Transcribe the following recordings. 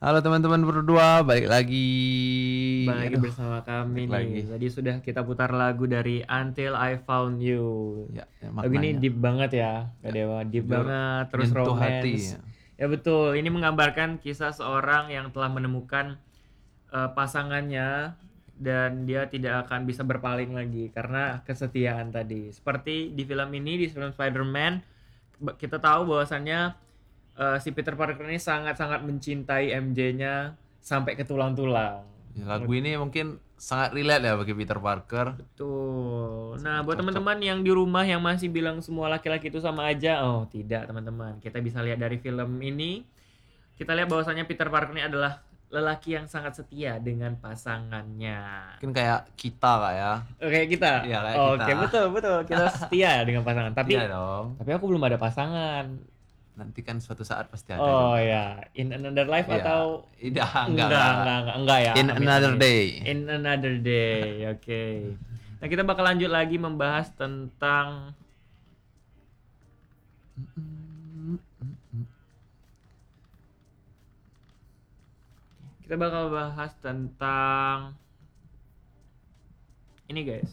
Halo teman-teman berdua, balik lagi. Kembali lagi Aduh, bersama kami balik nih. lagi. Tadi sudah kita putar lagu dari Until I Found You. Ya, Lagu ini maknanya. deep banget ya, Kak Ya, Dewa. Deep jujur banget, terus menyentuh hati. romance. Ya. Ya betul, ini menggambarkan kisah seorang yang telah menemukan pasangannya dan dia tidak akan bisa berpaling lagi karena kesetiaan tadi. Seperti di film ini, di film Spider-Man, kita tahu bahwasannya si Peter Parker ini sangat-sangat mencintai MJ-nya sampai ke tulang-tulang. Ya, lagu ini mungkin sangat relate ya bagi Peter Parker. Betul. Nah, Sangat buat cocok. teman-teman yang di rumah yang masih bilang semua laki-laki itu sama aja, oh tidak teman-teman. Kita bisa lihat dari film ini, kita lihat bahwasanya Peter Parker ini adalah lelaki yang sangat setia dengan pasangannya. Mungkin kayak kita kak ya. Oke kita, Iya kayak kita. oke betul betul kita setia dengan pasangan. Tapi Iya dong. tapi aku belum ada pasangan. Nanti kan suatu saat pasti ada Oh juga. ya, in another life Iya. atau Tidak, enggak ya. In Amin, another amin. day. In another day, oke. Nah kita bakal lanjut lagi membahas tentang kita bakal bahas tentang ini guys.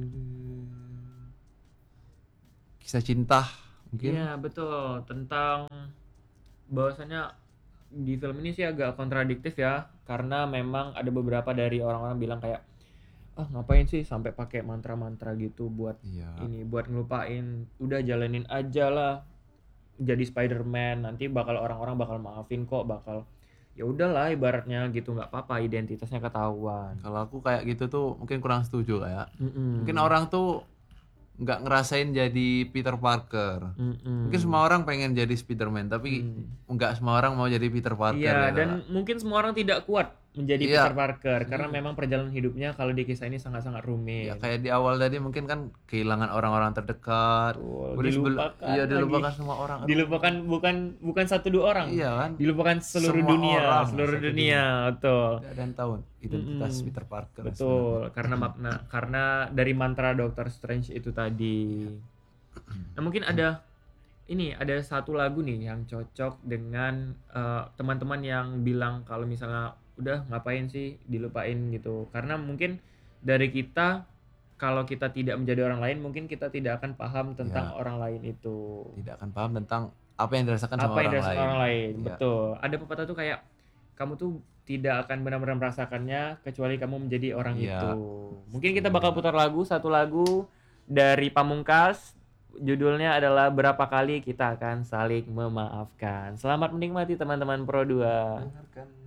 Kisah cinta mungkin. Iya betul, tentang bahwasanya di film ini sih agak kontradiktif ya, karena memang ada beberapa dari orang-orang bilang kayak ngapain sih sampai pakai mantra-mantra gitu buat Iya. ini, buat ngelupain, udah jalanin aja lah jadi Spider-Man, nanti bakal orang-orang bakal maafin kok, bakal ya udahlah ibaratnya gitu, nggak apa-apa identitasnya ketahuan. Kalau aku kayak gitu tuh mungkin kurang setuju kayak. Mm-mm. Mungkin orang tuh nggak ngerasain jadi Peter Parker. Mm-mm. Mungkin semua orang pengen jadi Spider-Man, tapi nggak semua orang mau jadi Peter Parker Iya, gitu dan Kak. mungkin semua orang tidak kuat menjadi Iya. Peter Parker karena memang perjalanan hidupnya kalau di kisah ini sangat-sangat Ya rumit. kayak di awal tadi mungkin kan kehilangan orang-orang terdekat. Betul, Udah dilupakan iya dilupakan lagi. semua orang. Aduh, Dilupakan bukan satu dua orang. iya kan? Dilupakan seluruh Semua dunia, orang, seluruh satu dunia, betul. Nggak ada yang tahu identitas Peter Parker. Betul, karena dari mantra Doctor Strange itu tadi. Nah, mungkin ada satu lagu nih yang cocok dengan teman-teman yang bilang kalau misalnya udah ngapain sih dilupain gitu. Karena mungkin dari kita, kalau kita tidak menjadi orang lain, mungkin kita tidak akan paham tentang orang lain itu. Tidak akan paham tentang apa yang dirasakan sama Apa yang orang dirasakan lain. orang lain, Iya. betul. Ada pepatah tuh kayak kamu tuh tidak akan benar-benar merasakannya kecuali kamu menjadi orang Iya. itu. Mungkin kita bakal putar satu lagu dari Pamungkas. Judulnya adalah Berapa Kali Kita Akan Saling Memaafkan. Selamat menikmati teman-teman Pro 2. Dengarkan.